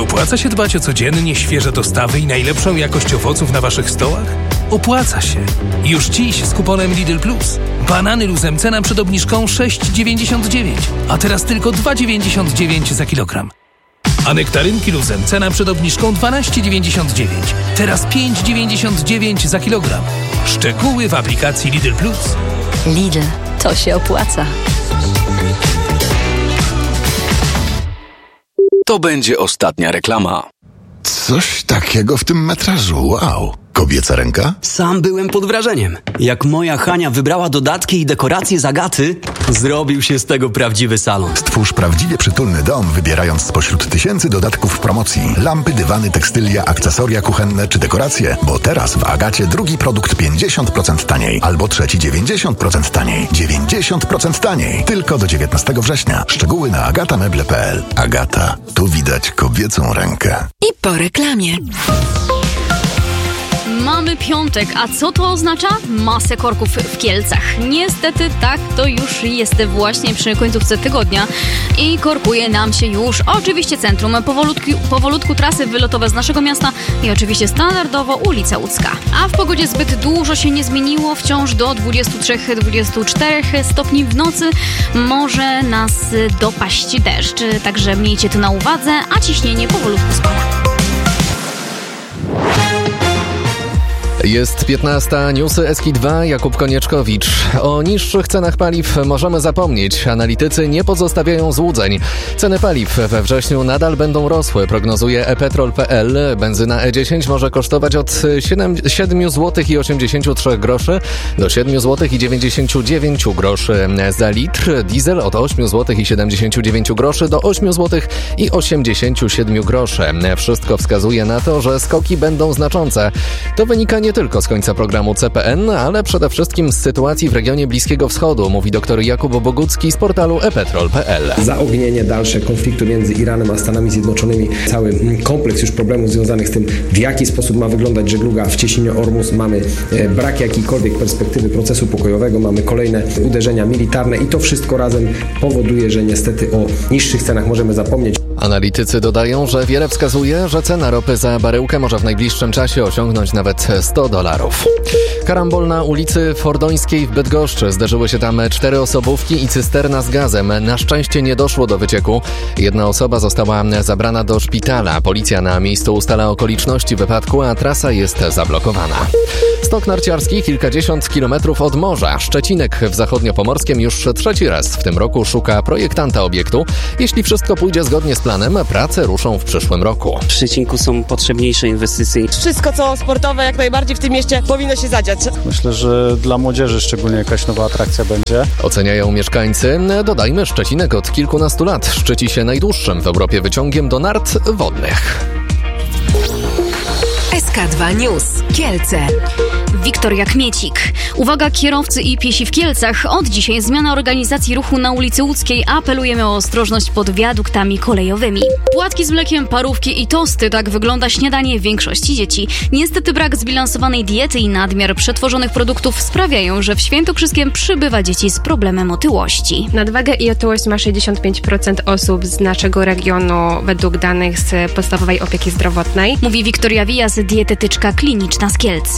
Opłaca się dbać o codziennie świeże dostawy i najlepszą jakość owoców na waszych stołach? Opłaca się. Już dziś z kuponem Lidl Plus. Banany luzem cena przed obniżką 6,99, a teraz tylko 2,99 za kilogram. A nektarynki luzem cena przed obniżką 12,99, teraz 5,99 za kilogram. Szczegóły w aplikacji Lidl Plus. Lidl, to się opłaca. To będzie ostatnia reklama. Coś takiego w tym metrażu, wow. Kobieca ręka? Sam byłem pod wrażeniem. Jak moja Hania wybrała dodatki i dekoracje z Agaty, zrobił się z tego prawdziwy salon. Stwórz prawdziwie przytulny dom, wybierając spośród tysięcy dodatków w promocji. Lampy, dywany, tekstylia, akcesoria kuchenne czy dekoracje. Bo teraz w Agacie drugi produkt 50% taniej, albo trzeci 90% taniej. 90% taniej. Tylko do 19 września. Szczegóły na agatameble.pl. Agata. Tu widać kobiecą rękę. I po reklamie. Mamy piątek, a co to oznacza? Masę korków w Kielcach. Niestety tak to już jest właśnie przy końcówce tygodnia i korkuje nam się już oczywiście centrum, powolutku trasy wylotowe z naszego miasta i oczywiście standardowo ulica Łódzka. A w pogodzie zbyt dużo się nie zmieniło, wciąż do 23-24 stopni w nocy może nas dopaść deszcz, także miejcie to na uwadze, a ciśnienie powolutku spada. Jest 15, newsy Eski2, Jakub Konieczkowicz. O niższych cenach paliw możemy zapomnieć. Analitycy nie pozostawiają złudzeń. Ceny paliw we wrześniu nadal będą rosły, prognozuje ePetrol.pl. Benzyna E10 może kosztować od 7 zł i 83 groszy do 7 zł i 99 groszy za litr. Diesel od 8 zł i 79 groszy do 8 zł i 87 groszy. Wszystko wskazuje na to, że skoki będą znaczące. To wynika nie tylko z końca programu CPN, ale przede wszystkim z sytuacji w regionie Bliskiego Wschodu, mówi dr Jakub Bogucki z portalu ePetrol.pl. Zaognienie dalsze konfliktu między Iranem a Stanami Zjednoczonymi, cały kompleks już problemów związanych z tym, w jaki sposób ma wyglądać żegluga w cieśninie Ormus. Mamy brak jakiejkolwiek perspektywy procesu pokojowego, mamy kolejne uderzenia militarne i to wszystko razem powoduje, że niestety o niższych cenach możemy zapomnieć. Analitycy dodają, że wiele wskazuje, że cena ropy za baryłkę może w najbliższym czasie osiągnąć nawet $100. Karambol na ulicy Fordońskiej w Bydgoszczy. Zdarzyły się tam 4 osobówki i cysterna z gazem. Na szczęście nie doszło do wycieku. Jedna osoba została zabrana do szpitala. Policja na miejscu ustala okoliczności wypadku, a trasa jest zablokowana. Stok narciarski kilkadziesiąt kilometrów od morza. Szczecinek w Zachodniopomorskiem już 3. raz w tym roku szuka projektanta obiektu. Jeśli wszystko pójdzie zgodnie z planem, prace ruszą w przyszłym roku. W Szczecinku są potrzebniejsze inwestycje. Wszystko, co sportowe, jak najbardziej w tym mieście powinno się zadziać. Myślę, że dla młodzieży szczególnie jakaś nowa atrakcja będzie. Oceniają mieszkańcy. Dodajmy, Szczecinek od kilkunastu lat szczyci się najdłuższym w Europie wyciągiem do nart wodnych. SK2 News. Kielce. Wiktoria Kmiecik. Uwaga kierowcy i piesi w Kielcach. Od dzisiaj zmiana organizacji ruchu na ulicy Łódzkiej. Apelujemy o ostrożność pod wiaduktami kolejowymi. Płatki z mlekiem, parówki i tosty. Tak wygląda śniadanie większości dzieci. Niestety brak zbilansowanej diety i nadmiar przetworzonych produktów sprawiają, że w Świętokrzyskiem przybywa dzieci z problemem otyłości. Nadwagę i otyłość ma 65% osób z naszego regionu według danych z podstawowej opieki zdrowotnej. Mówi Wiktoria Wijas, dietetyczka kliniczna z Kielc.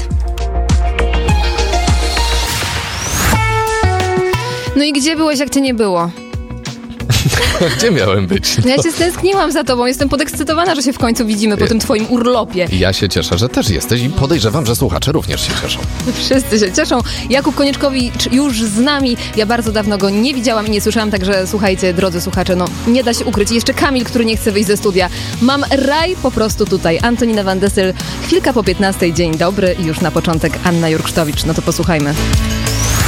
No i gdzie byłeś, jak cię nie było? Gdzie miałem być? No ja się stęskniłam za tobą. Jestem podekscytowana, że się w końcu widzimy po tym twoim urlopie. Ja się cieszę, że też jesteś i podejrzewam, że słuchacze również się cieszą. Wszyscy się cieszą. Jakub Konieczkowicz już z nami. Ja bardzo dawno go nie widziałam i nie słyszałam, także słuchajcie, drodzy słuchacze, no nie da się ukryć. I jeszcze Kamil, który nie chce wyjść ze studia. Mam raj po prostu tutaj. Antonina Van Dessel, chwilka po 15. Dzień dobry i już na początek Anna Jurksztowicz. No to posłuchajmy.